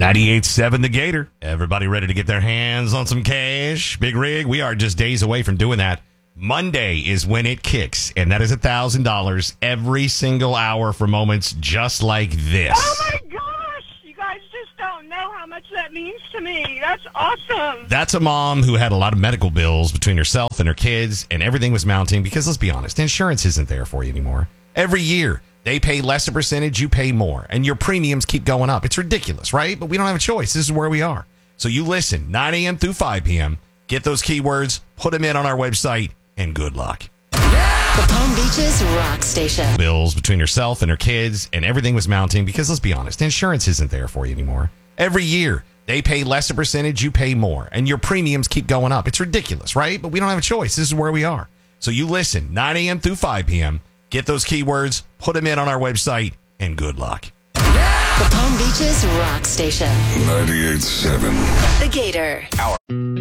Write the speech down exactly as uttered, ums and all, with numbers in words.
ninety-eight point seven The Gator. Everybody ready to get their hands on some cash? Big Rig, we are just days away from doing that. Monday is when it kicks, and that is one thousand dollars every single hour for moments just like this. Oh, my gosh. You guys just don't know how much that means to me. That's awesome. That's a mom who had a lot of medical bills between herself and her kids, and everything was mounting because, let's be honest, insurance isn't there for you anymore. Every year, they pay less a percentage, you pay more, and your premiums keep going up. It's ridiculous, right? But we don't have a choice. This is where we are. So you listen, nine a.m. through five p.m., get those keywords, put them in on our website, and good luck. The Palm Beaches Rock Station. Bills between herself and her kids, and everything was mounting because, let's be honest, insurance isn't there for you anymore. Every year, they pay less a percentage, you pay more, and your premiums keep going up. It's ridiculous, right? But we don't have a choice. This is where we are. So you listen, nine a.m. through five p.m., get those keywords, put them in on our website, and good luck. The Palm Beaches Rock Station. ninety-eight point seven The Gator. Hour.